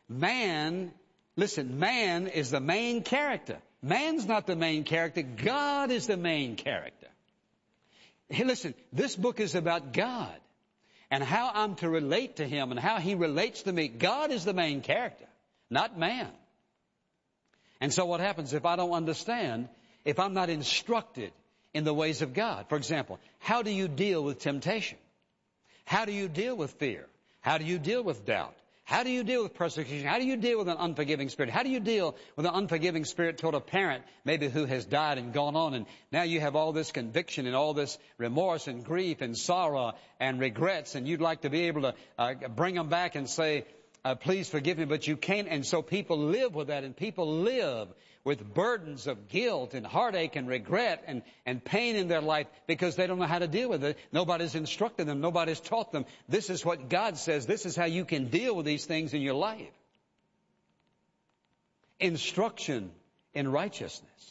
Man, listen, man is the main character. Man's not the main character. God is the main character. Hey, listen, this book is about God and how I'm to relate to Him and how He relates to me. God is the main character, not man. And so what happens if I don't understand, if I'm not instructed in the ways of God? For example, how do you deal with temptation? How do you deal with fear? How do you deal with doubt? How do you deal with persecution? How do you deal with an unforgiving spirit? How do you deal with an unforgiving spirit toward a parent, maybe who has died and gone on, and now you have all this conviction and all this remorse and grief and sorrow and regrets, and you'd like to be able to bring them back and say, please forgive me, but you can't. And so people live with that, and people live with burdens of guilt and heartache and regret and pain in their life because they don't know how to deal with it. Nobody's instructed them. Nobody's taught them. This is what God says. This is how you can deal with these things in your life. Instruction in righteousness.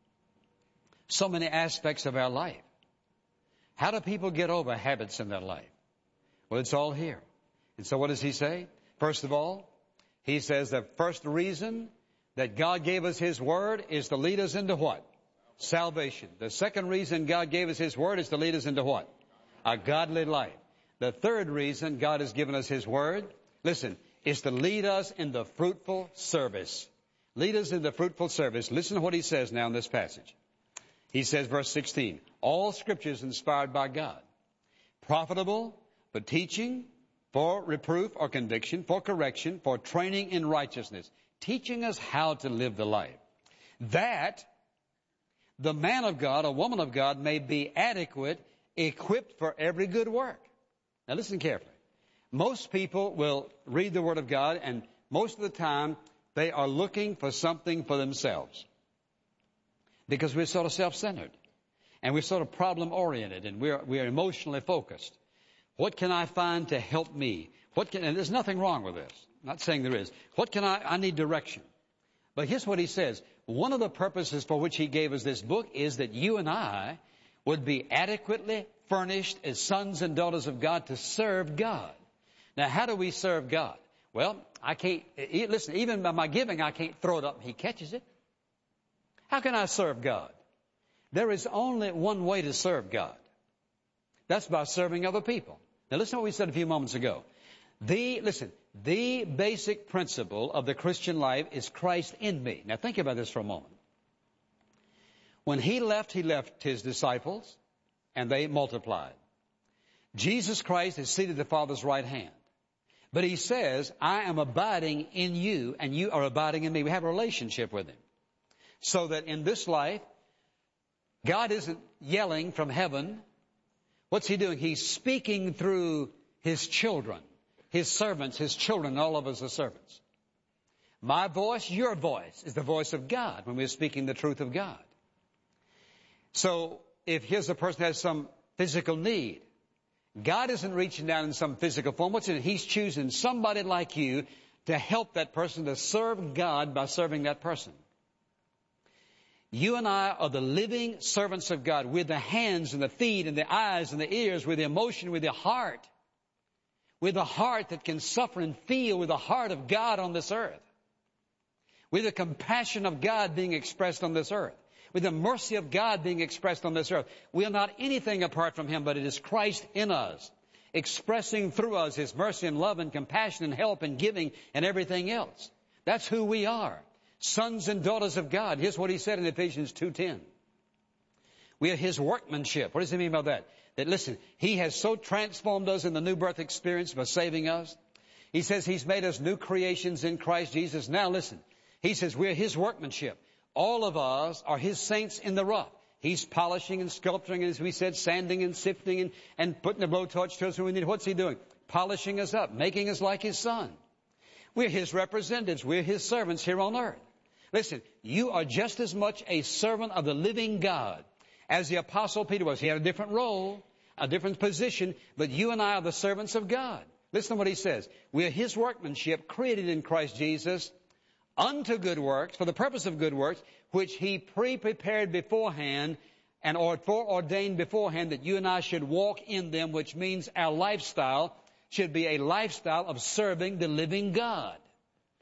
So many aspects of our life. How do people get over habits in their life? Well, it's all here. And so what does He say? First of all, He says the first reason that God gave us His Word is to lead us into what? Salvation. The second reason God gave us His Word is to lead us into what? A godly life. The third reason God has given us His Word, listen, is to lead us in the fruitful service. Lead us in the fruitful service. Listen to what He says now in this passage. He says, verse 16, all Scripture is inspired by God, profitable for teaching, for reproof or conviction, for correction, for training in righteousness, teaching us how to live the life, that the man of God or woman of God may be adequate, equipped for every good work. Now listen carefully. Most people will read the Word of God, and most of the time they are looking for something for themselves. Because we're sort of self-centered, and we're sort of problem-oriented, and we're emotionally focused. What can I find to help me? And there's nothing wrong with this. I'm not saying there is. I need direction. But here's what He says. One of the purposes for which He gave us this book is that you and I would be adequately furnished as sons and daughters of God to serve God. Now, how do we serve God? Well, I can't, listen, even by my giving, I can't throw it up and He catches it. How can I serve God? There is only one way to serve God. That's by serving other people. Now listen to what we said a few moments ago. The basic principle of the Christian life is Christ in me. Now think about this for a moment. When He left His disciples, and they multiplied. Jesus Christ is seated at the Father's right hand. But He says, I am abiding in you, and you are abiding in me. We have a relationship with Him. So that in this life, God isn't yelling from heaven. What's He doing? He's speaking through His children, His servants, His children. All of us are servants. My voice, your voice, is the voice of God when we're speaking the truth of God. So if here's a person who has some physical need, God isn't reaching down in some physical form. What's it? He's choosing somebody like you to help that person, to serve God by serving that person. You and I are the living servants of God. We're the hands and the feet and the eyes and the ears. We're the emotion. We're the heart. We're the heart that can suffer and feel with the heart of God on this earth. We're the compassion of God being expressed on this earth. We're the mercy of God being expressed on this earth. We are not anything apart from Him, but it is Christ in us, expressing through us His mercy and love and compassion and help and giving and everything else. That's who we are. Sons and daughters of God. Here's what He said in Ephesians 2:10. We are His workmanship. What does He mean by that? That listen, He has so transformed us in the new birth experience by saving us. He says He's made us new creations in Christ Jesus. Now listen, He says we're His workmanship. All of us are His saints in the rough. He's polishing and sculpturing, and as we said, sanding and sifting and putting the blowtorch to us when we need it. What's He doing? Polishing us up, making us like His Son. We're His representatives. We're His servants here on earth. Listen, you are just as much a servant of the living God as the Apostle Peter was. He had a different role, a different position, but you and I are the servants of God. Listen to what He says. We are His workmanship, created in Christ Jesus, unto good works, for the purpose of good works, which He pre-prepared beforehand and foreordained beforehand that you and I should walk in them, which means our lifestyle should be a lifestyle of serving the living God.